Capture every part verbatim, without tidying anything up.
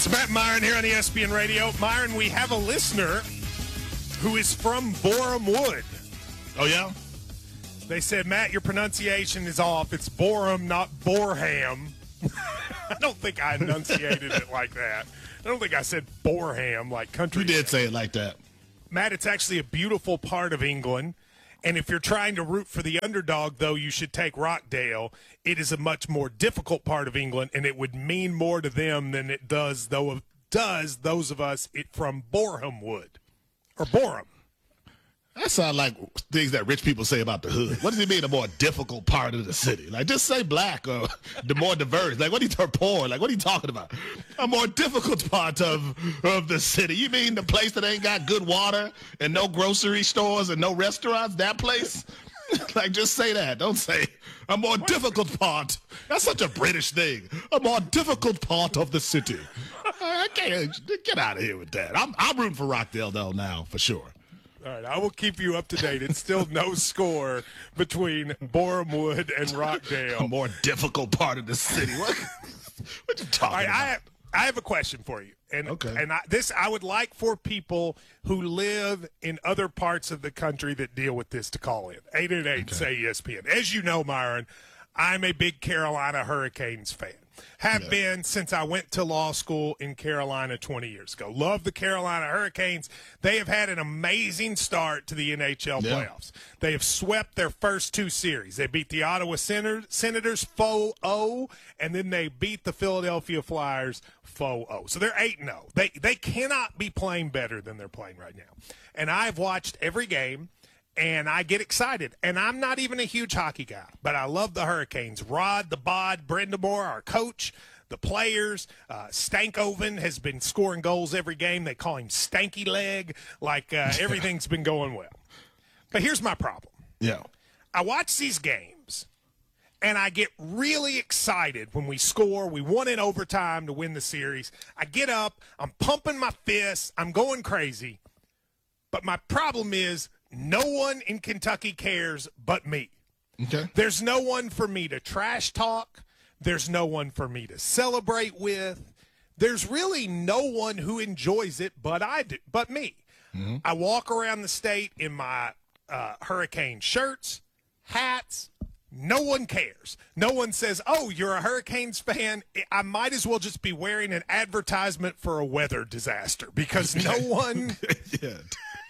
So Matt Myron here on E S P N Radio. Myron, we have a listener who is from Borehamwood. Wood. Oh, yeah? They said, Matt, your pronunciation is off. It's Boreham, not Boreham. I don't think I enunciated it like that. I don't think I said Boreham like country. You did say it like that. Matt, it's actually a beautiful part of England. And if you're trying to root for the underdog, though, you should take Rockdale. It is a much more difficult part of England, and it would mean more to them than it does, though, does those of us it from Borehamwood or Boreham. That sounds like things that rich people say about the hood. What does it mean, a more difficult part of the city? Like, just say black or the more diverse. Like, what are you talking poor? Like, what are you talking about? A more difficult part of of the city. You mean the place that ain't got good water and no grocery stores and no restaurants? That place? Like, just say that. Don't say a more difficult part. That's such a British thing. A more difficult part of the city. I can't get out of here with that. I'm I'm rooting for Rockdale though now for sure. All right, I will keep you up to date. It's still no score between Borehamwood and Rockdale. A more difficult part of the city. What, what are you talking All right, about? I have, I have a question for you. And, Okay. and I, this I would like for people who live in other parts of the country that deal with this to call in. eight eight eight, say E S P N. As you know, Myron, I'm a big Carolina Hurricanes fan. Have Yeah. been since I went to law school in Carolina twenty years ago. Love the Carolina Hurricanes. They have had an amazing start to the N H L Yeah. playoffs. They have swept their first two series. They beat the Ottawa Senator, Senators four oh, and then they beat the Philadelphia Flyers four oh. So they're eight and oh. They, they cannot be playing better than they're playing right now. And I've watched every game. And I get excited. And I'm not even a huge hockey guy, but I love the Hurricanes. Rod, the Bod, Brindamore, our coach, the players. Uh, Stankoven has been scoring goals every game. They call him Stanky Leg. Like uh, everything's been going well. But here's my problem. Yeah. I watch these games, and I get really excited when we score. We won in overtime to win the series. I get up. I'm pumping my fists. I'm going crazy. But my problem is, no one in Kentucky cares but me. Okay. There's no one for me to trash talk. There's no one for me to celebrate with. There's really no one who enjoys it but I do, but me. Mm-hmm. I walk around the state in my uh, Hurricane shirts, hats. No one cares. No one says, oh, you're a Hurricanes fan. I might as well just be wearing an advertisement for a weather disaster because no one – yeah.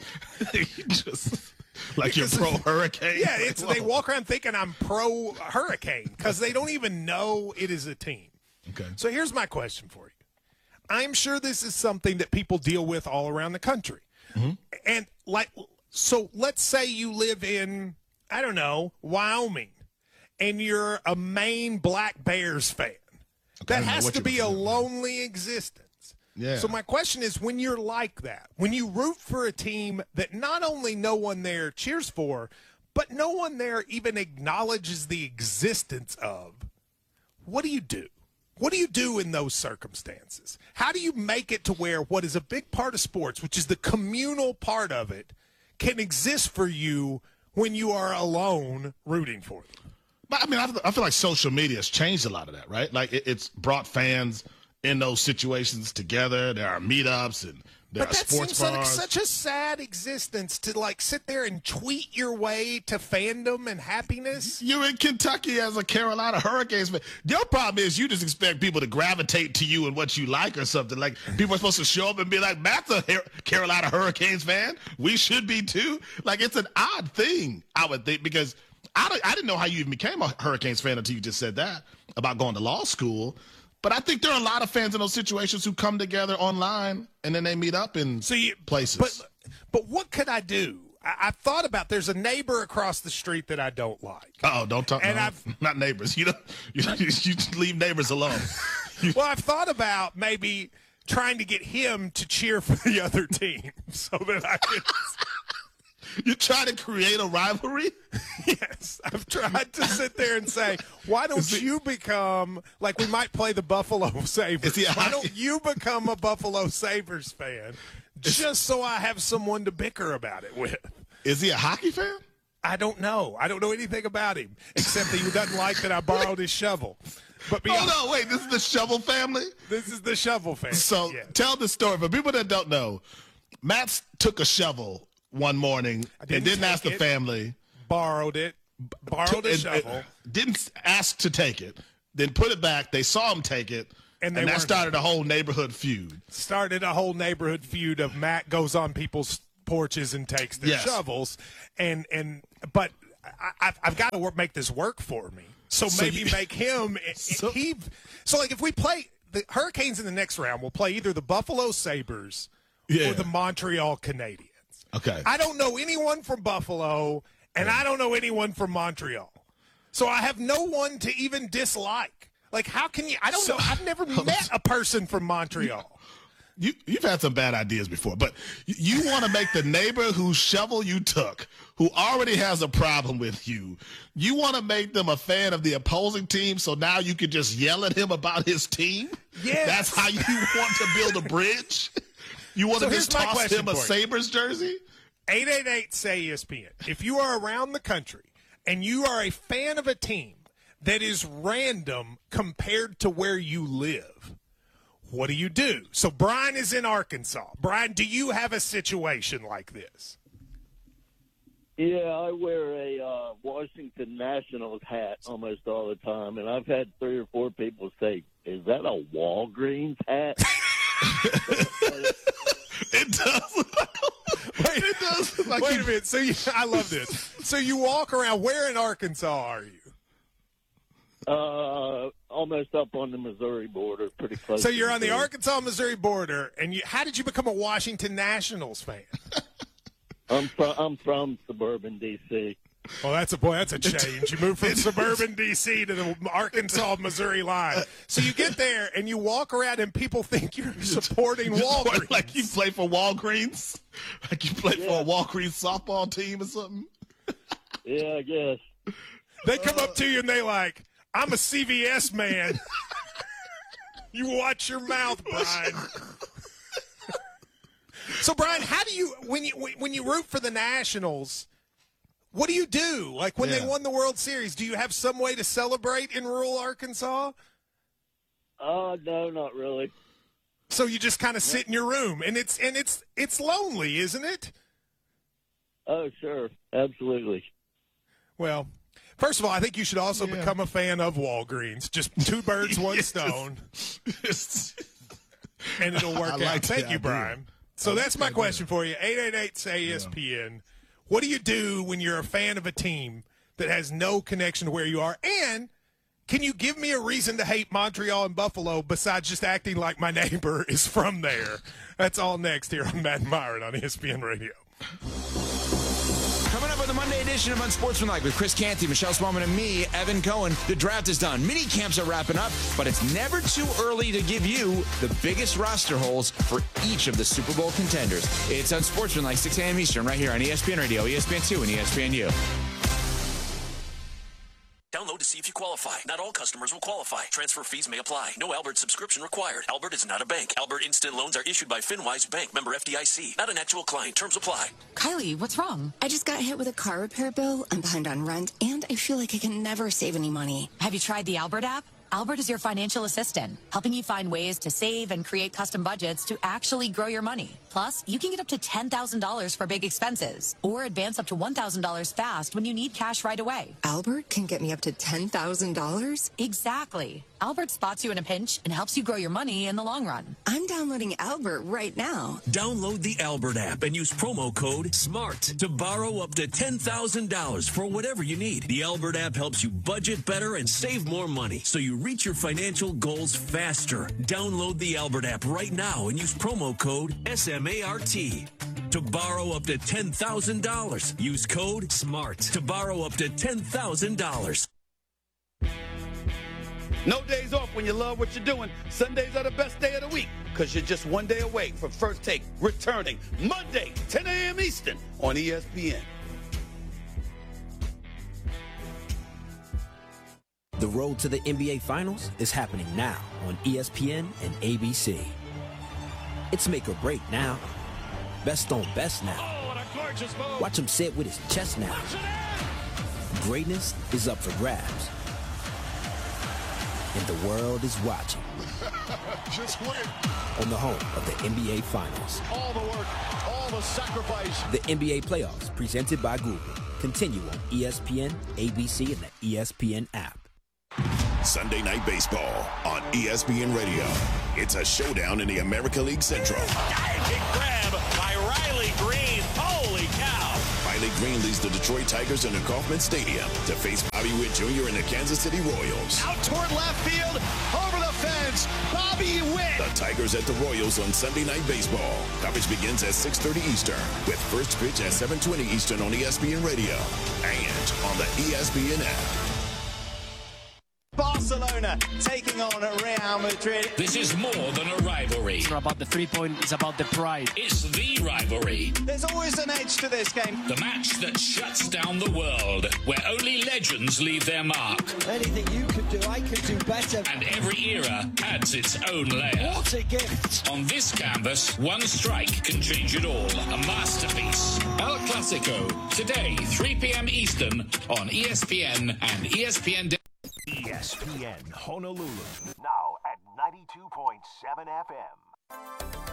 Just like you're pro hurricane. Yeah, it's they walk around thinking I'm pro hurricane because they don't even know it is a team. Okay. So here's my question for you. I'm sure this is something that people deal with all around the country. Mm-hmm. And like so let's say you live in, I don't know, Wyoming, and you're a Maine Black Bears fan. Okay, that has to be a saying. lonely existence. Yeah. So my question is, when you're like that, when you root for a team that not only no one there cheers for, but no one there even acknowledges the existence of, what do you do? What do you do in those circumstances? How do you make it to where what is a big part of sports, which is the communal part of it, can exist for you when you are alone rooting for them? But I mean, I, I feel like social media has changed a lot of that, right? Like it, it's brought fans in those situations together. There are meetups and there but are that sports seems like bars. such a sad existence to like sit there and tweet your way to fandom and happiness. You're in Kentucky as a Carolina Hurricanes fan. Your problem is you just expect people to gravitate to you and what you like or something. Like people are supposed to show up and be like, Matt's a Her- Carolina Hurricanes fan. We should be too. Like it's an odd thing, I would think, because I, don't, I didn't know how you even became a Hurricanes fan until you just said that about going to law school. But I think there are a lot of fans in those situations who come together online and then they meet up in so you, places. But, but what could I do? I, I've thought about there's a neighbor across the street that I don't like. Oh, don't talk. And no, I've not neighbors. You don't. You, you, you leave neighbors alone. Well, I've thought about maybe trying to get him to cheer for the other team so that I could. You try to create a rivalry? Yes. I've tried to sit there and say, why don't you become, like we might play the Buffalo Sabres. Why don't you become a Buffalo Sabres fan just so I have someone to bicker about it with? Is he a hockey fan? I don't know. I don't know anything about him except that he doesn't like that I borrowed his shovel. But beyond, oh, no, wait. This is the Shovel family? This is the Shovel family. So yes. Tell the story. For people that don't know, Matt took a shovel one morning didn't and didn't ask the it, family. Borrowed it. Borrowed a and, shovel. And didn't ask to take it. Then put it back. They saw him take it. And, and that started a whole neighborhood feud. Started a whole neighborhood feud of Matt goes on people's porches and takes their yes. shovels. And, and but I, I've, I've got to work, make this work for me. So, so maybe you, make him so, he. So like if we play the Hurricanes in the next round, we'll play either the Buffalo Sabres yeah. or the Montreal Canadiens. Okay. I don't know anyone from Buffalo, and yeah. I don't know anyone from Montreal. So I have no one to even dislike. Like, how can you? I don't so, know. I've never met a person from Montreal. You, you've had some bad ideas before, but you want to make the neighbor whose shovel you took, who already has a problem with you, you want to make them a fan of the opposing team so now you can just yell at him about his team? Yes. That's how you want to build a bridge? You want so to just toss him a you. Sabres jersey? eight eight eight, S A Y, E S P N. If you are around the country and you are a fan of a team that is random compared to where you live, what do you do? So Brian is in Arkansas. Brian, do you have a situation like this? Yeah, I wear a uh, Washington Nationals hat almost all the time, and I've had three or four people say, is that a Walgreens hat? It does. Wait, it does. Like wait you, a minute. So you, I love this. So you walk around. Where in Arkansas are you? Uh, almost up on the Missouri border, pretty close. So you're on the Arkansas-Missouri border, and you, how did you become a Washington Nationals fan? I'm from I'm from suburban D C. Well, that's a boy. That's a change. You moved from suburban D C to the Arkansas-Missouri line. So you get there and you walk around, and people think you're supporting Walgreens. Like you play for Walgreens, like you play yeah. for a Walgreens softball team or something. Yeah, I guess. They come up to you and they like, I'm a C V S man. You watch your mouth, Brian. So, Brian, how do you when you when you root for the Nationals? What do you do? Like when yeah. they won the World Series, do you have some way to celebrate in rural Arkansas? Uh, no, not really. So you just kind of sit in your room, and it's and it's it's lonely, isn't it? Oh, sure, absolutely. Well, first of all, I think you should also yeah. become a fan of Walgreens. Just two birds, one stone, and it'll work I like out. Thank the you, idea. Brian. So that's my question for you. eight eight eight, S A Y, E S P N. Yeah. What do you do when you're a fan of a team that has no connection to where you are? And can you give me a reason to hate Montreal and Buffalo besides just acting like my neighbor is from there? That's all next here on Matt and Myron on E S P N Radio. Coming up on the Monday edition of Unsportsmanlike with Chris Canty, Michelle Spaulding, and me, Evan Cohen. The draft is done. Mini camps are wrapping up, but it's never too early to give you the biggest roster holes for each of the Super Bowl contenders. It's Unsportsmanlike, six a.m. Eastern, right here on E S P N Radio, E S P N two, and E S P N U. Download to see if you qualify. Not all customers will qualify. Transfer fees may apply. No Albert subscription required. Albert is not a bank. Albert Instant Loans are issued by FinWise Bank. Member F D I C. Not an actual client. Terms apply. Kylie, what's wrong? I just got hit with a car repair bill. I'm behind on rent, and I feel like I can never save any money. Have you tried the Albert app? Albert is your financial assistant, helping you find ways to save and create custom budgets to actually grow your money. Plus, you can get up to ten thousand dollars for big expenses or advance up to one thousand dollars fast when you need cash right away. Albert can get me up to ten thousand dollars? Exactly. Albert spots you in a pinch and helps you grow your money in the long run. I'm downloading Albert right now. Download the Albert app and use promo code SMART to borrow up to ten thousand dollars for whatever you need. The Albert app helps you budget better and save more money so you reach your financial goals faster. Download the Albert app right now and use promo code S M A R T to borrow up to ten thousand dollars. Use code SMART to borrow up to ten thousand dollars. No days off when you love what you're doing. Sundays are the best day of the week because you're just one day away from First Take returning Monday, ten a.m. Eastern on E S P N. The road to the N B A Finals is happening now on E S P N and A B C. It's make or break now. Best on best now. Watch him sit with his chest now. Greatness is up for grabs, and the world is watching. Just win. On the home of the N B A Finals. All the work, all the sacrifice. The N B A Playoffs, presented by Google, continue on E S P N, A B C, and the E S P N app. Sunday Night Baseball on E S P N Radio. It's a showdown in the American League Central. Diving grab by Riley Green. Holy cow. Riley Green leads the Detroit Tigers into Kauffman Stadium to face Bobby Witt Junior and the Kansas City Royals. Out toward left field, over the fence, Bobby Witt. The Tigers at the Royals on Sunday Night Baseball. Coverage begins at six thirty Eastern with first pitch at seven twenty Eastern on E S P N Radio and on the E S P N app. Barcelona taking on Real Madrid. This is more than a rivalry. It's not about the three point, it's about the pride. It's the rivalry. There's always an edge to this game. The match that shuts down the world, where only legends leave their mark. Anything you can do, I can do better. And every era adds its own layer. What a gift. On this canvas, one strike can change it all. A masterpiece. El Clasico, today, three p.m. Eastern on E S P N and E S P N. E S P N Honolulu, now at ninety-two point seven F M.